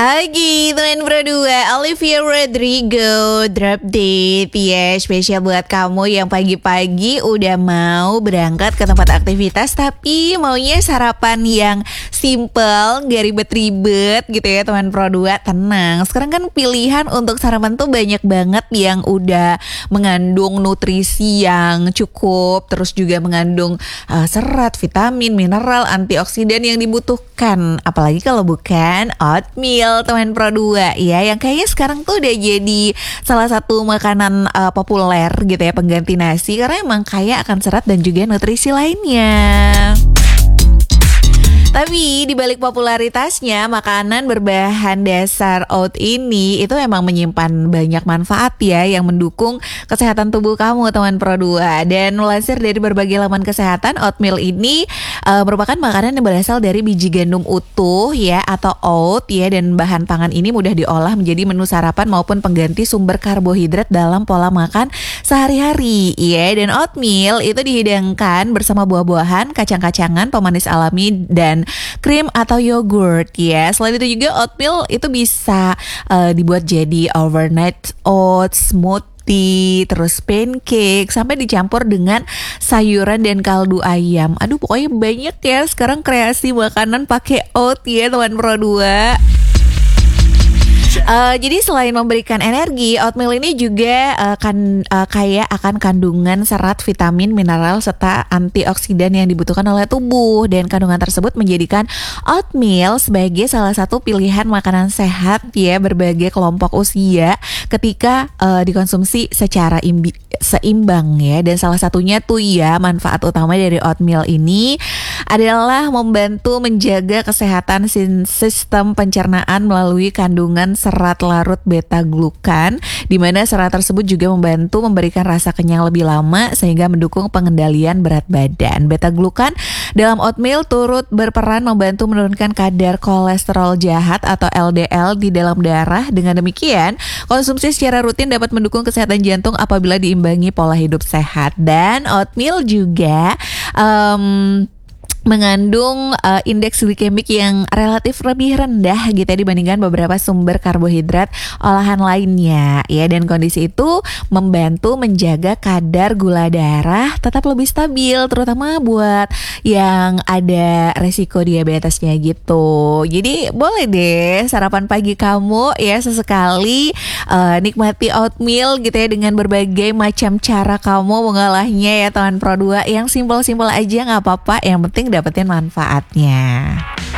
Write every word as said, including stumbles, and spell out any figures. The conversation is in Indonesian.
Pagi teman berdua, Olivia Rodrigo drop date ya, spesial buat kamu yang pagi-pagi udah mau berangkat ke tempat aktivitas tapi maunya sarapan yang simple, gak ribet-ribet gitu ya teman Pro dua. Tenang, sekarang kan pilihan untuk sarapan tuh banyak banget yang udah mengandung nutrisi yang cukup, terus juga mengandung uh, serat, vitamin, mineral, antioksidan yang dibutuhkan. Apalagi kalau bukan oatmeal teman Pro dua ya, yang kayaknya sekarang tuh udah jadi salah satu makanan uh, populer gitu ya, pengganti nasi karena emang kaya akan serat dan juga nutrisi lainnya. Tapi di balik popularitasnya, makanan berbahan dasar oat ini itu emang menyimpan banyak manfaat ya yang mendukung kesehatan tubuh kamu teman Pro dua. Dan melansir dari berbagai laman kesehatan, oatmeal ini uh, merupakan makanan yang berasal dari biji gandum utuh ya atau oat ya, dan bahan pangan ini mudah diolah menjadi menu sarapan maupun pengganti sumber karbohidrat dalam pola makan sehari-hari ya. Dan oatmeal itu dihidangkan bersama buah-buahan, kacang-kacangan, pemanis alami dan krim atau yogurt ya. Selain itu juga oatmeal itu bisa uh, dibuat jadi overnight oats, smoothie, terus pancake, sampai dicampur dengan sayuran dan kaldu ayam. Aduh, pokoknya banyak ya sekarang kreasi makanan pakai oat ya teman Pro dua. Uh, jadi selain memberikan energi, oatmeal ini juga uh, kan uh, kaya akan kandungan serat, vitamin, mineral serta antioksidan yang dibutuhkan oleh tubuh, dan kandungan tersebut menjadikan oatmeal sebagai salah satu pilihan makanan sehat ya berbagai kelompok usia ketika uh, dikonsumsi secara imbi- seimbang ya. Dan salah satunya tuh ya, manfaat utama dari oatmeal ini adalah membantu menjaga kesehatan sistem pencernaan melalui kandungan serat larut beta glukan, di mana serat tersebut juga membantu memberikan rasa kenyang lebih lama sehingga mendukung pengendalian berat badan. Beta glukan dalam oatmeal turut berperan membantu menurunkan kadar kolesterol jahat atau L D L di dalam darah. Dengan demikian, konsumsi secara rutin dapat mendukung kesehatan jantung apabila diimbangi pola hidup sehat. Dan oatmeal juga um, mengandung uh, indeks glikemik yang relatif lebih rendah gitu ya dibandingkan beberapa sumber karbohidrat olahan lainnya ya, dan kondisi itu membantu menjaga kadar gula darah tetap lebih stabil, terutama buat yang ada resiko diabetesnya gitu. Jadi boleh deh sarapan pagi kamu ya sesekali uh, nikmati oatmeal gitu ya dengan berbagai macam cara kamu mengolahnya ya teman Pro dua, yang simpel-simpel aja nggak apa-apa, yang penting dapetin manfaatnya.